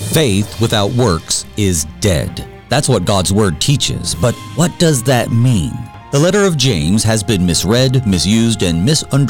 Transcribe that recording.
Faith without works is dead. That's what God's Word teaches, but what does that mean? The letter of James has been misread, misused, and misunderstood